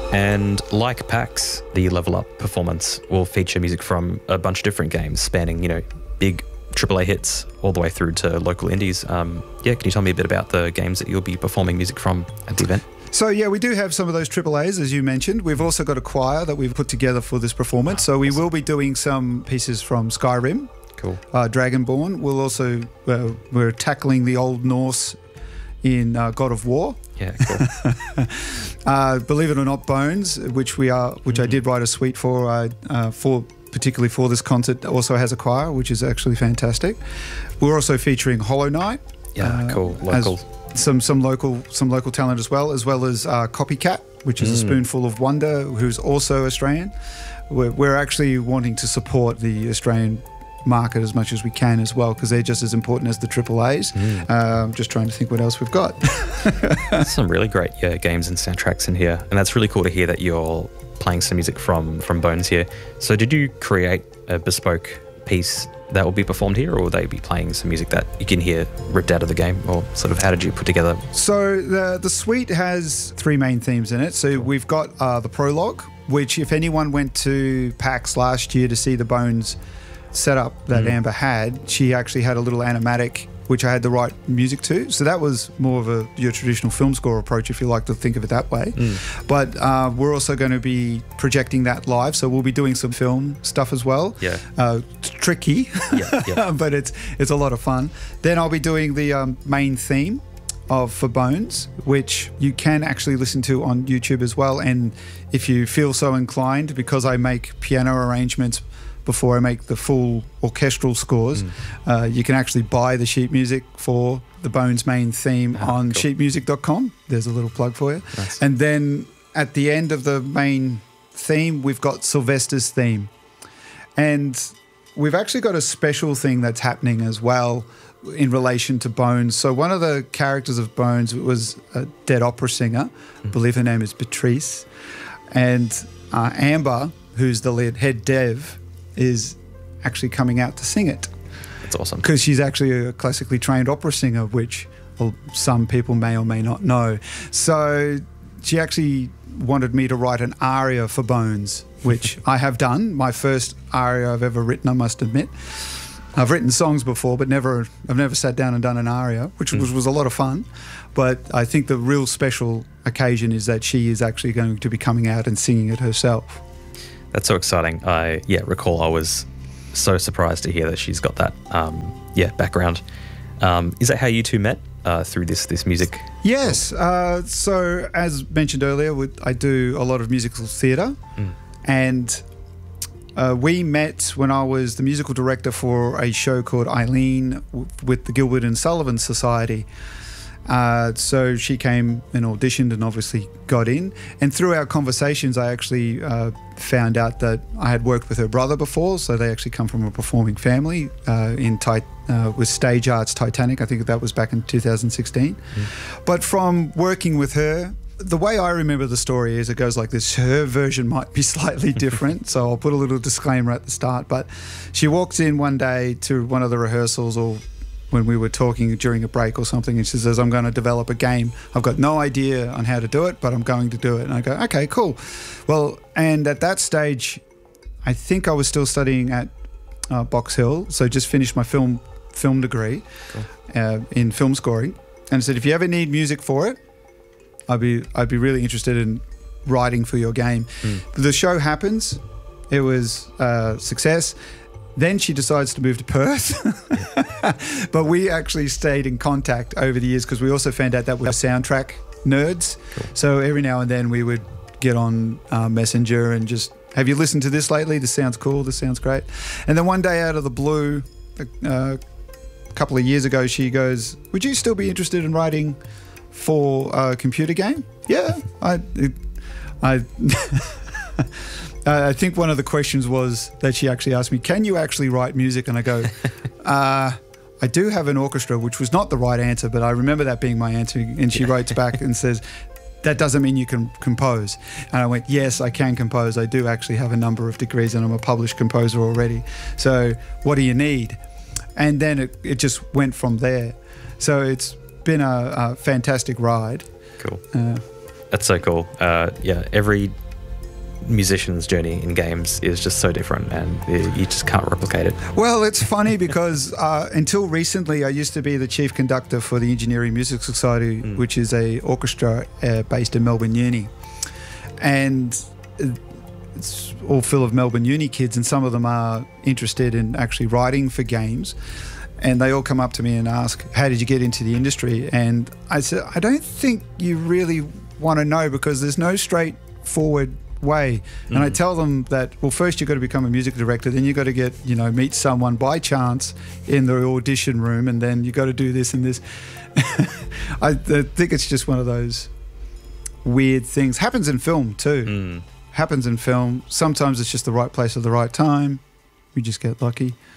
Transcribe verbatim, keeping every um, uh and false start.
And like PAX, the Level Up performance will feature music from a bunch of different games spanning, you know, big triple A hits all the way through to local indies. Um, yeah, can you tell me a bit about the games that you'll be performing music from at the event? So yeah, we do have some of those triple A's, as you mentioned. We've also got a choir that we've put together for this performance. So we will be doing some pieces from Skyrim, cool, uh, Dragonborn. We'll also, uh, we're tackling the Old Norse in uh, God of War. Yeah, cool. uh, believe it or not, Bones, which we are, which mm-hmm. I did write a suite for, uh, uh, for particularly for this concert, also has a choir, which is actually fantastic. We're also featuring Hollow Knight. Yeah, uh, cool. Local. Some some local some local talent as well, as well as uh, Copycat, which is mm. a spoonful of wonder, who's also Australian. We're, we're actually wanting to support the Australian market as much as we can as well, because they're just as important as the triple A's. Mm. Uh, I'm just trying to think what else we've got. Some really great yeah, games and soundtracks in here, and that's really cool to hear that you're playing some music from from Bones here. So did you create a bespoke piece that will be performed here, or will they be playing some music that you can hear ripped out of the game, or sort of how did you put together? So the the suite has three main themes in it. So we've got uh, the prologue, which if anyone went to PAX last year to see the Bones setup that mm. Amber had, she actually had a little animatic which I had to write music to. So that was more of a your traditional film score approach, if you like to think of it that way. Mm. But uh, we're also going to be projecting that live, so we'll be doing some film stuff as well. Yeah, uh, it's tricky, yeah, yeah. but it's it's a lot of fun. Then I'll be doing the um, main theme of For Bones, which you can actually listen to on YouTube as well. And if you feel so inclined, because I make piano arrangements before I make the full orchestral scores, mm. uh, you can actually buy the sheet music for the Bones main theme oh, on cool. sheet music dot com. There's a little plug for you. Nice. And then at the end of the main theme, we've got Sylvester's theme. And we've actually got a special thing that's happening as well in relation to Bones. So one of the characters of Bones was a dead opera singer. Mm. I believe her name is Patrice. And uh, Amber, who's the lead head dev, is actually coming out to sing it. That's awesome. Because she's actually a classically trained opera singer, which well, some people may or may not know. So she actually wanted me to write an aria for Bones, which I have done. My first aria I've ever written, I must admit. I've written songs before, but never I've never sat down and done an aria, which mm. was, was a lot of fun. But I think the real special occasion is that she is actually going to be coming out and singing it herself. That's so exciting. I yeah recall I was so surprised to hear that she's got that um, yeah background. Um, is that how you two met uh, through this this music? Yes. Uh, so as mentioned earlier, I do a lot of musical theatre, mm. and uh, we met when I was the musical director for a show called Eileen with the Gilbert and Sullivan Society. Uh, so she came and auditioned and obviously got in. And through our conversations, I actually uh, found out that I had worked with her brother before. So they actually come from a performing family uh, in tit- uh, with Stage Arts Titanic. I think that was back in two thousand sixteen. Mm. But from working with her, the way I remember the story is it goes like this. Her version might be slightly different, so I'll put a little disclaimer at the start. But she walks in one day to one of the rehearsals, or when we were talking during a break or something, and she says, I'm going to develop a game. I've got no idea on how to do it, but I'm going to do it. And I go, okay, cool. Well, and at that stage, I think I was still studying at uh, Box Hill, so just finished my film film degree cool. uh, in film scoring. And I said, if you ever need music for it, I'd be I'd be really interested in writing for your game. Mm. The show happens. It was a success. Then she decides to move to Perth. But we actually stayed in contact over the years because we also found out that we're soundtrack nerds. Cool. So every now and then we would get on uh, Messenger and just, have you listened to this lately? This sounds cool. This sounds great. And then one day out of the blue, uh, a couple of years ago, she goes, would you still be interested in writing for a computer game? Yeah. I... I Uh, I think one of the questions was that she actually asked me, can you actually write music? And I go, uh, I do have an orchestra, which was not the right answer, but I remember that being my answer. And she writes back and says, that doesn't mean you can compose. And I went, yes, I can compose. I do actually have a number of degrees and I'm a published composer already. So what do you need? And then it, it just went from there. So it's been a, a fantastic ride. Cool. Uh, That's so cool. Uh, yeah, every musician's journey in games is just so different, and you just can't replicate it. Well, it's funny because uh, until recently, I used to be the chief conductor for the Engineering Music Society, mm. which is a orchestra uh, based in Melbourne Uni, and it's all full of Melbourne Uni kids, and some of them are interested in actually writing for games. And they all come up to me and ask, how did you get into the industry? And I said, I don't think you really want to know, because there's no straightforward way. And mm. I tell them that, well, first you've got to become a music director, then you've got to get, you know, meet someone by chance in the audition room, and then you've got to do this and this. I, I think it's just one of those weird things. Happens in film too. Mm. Happens in film. Sometimes it's just the right place at the right time. We just get lucky.